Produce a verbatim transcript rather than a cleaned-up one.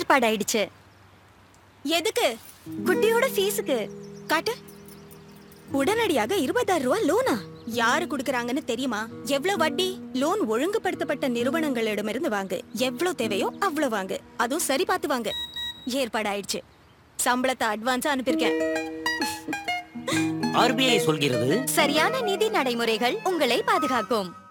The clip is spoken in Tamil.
ஏற்பாடாயிடுச்சு. எதுக்கு? குட்டியோட ஃபீஸுக்கு. காட்டு. உடனடியாக இருபதாயிரம் ரூபாய் லோனா? யாரு குடுக்கறாங்கன்னு தெரியுமா? எவ்வளவு வட்டி? லோன் ஒழுங்குபடுத்தப்பட்ட நிறுவனங்களிடமிருந்து வாங்கு. எவ்வளவு தேவையோ அவ்வளவு வாங்கு. அதுவும் சரி பார்த்து வாங்கு. ஏற்பாடாயிடுச்சு. சம்பளத்தை அட்வான்ஸா அனுப்பியிருக்கேன். ஆர்பிஐ சொல்கிறது, சரியான நிதி நடைமுறைகள் உங்களை பாதுகாக்கும்.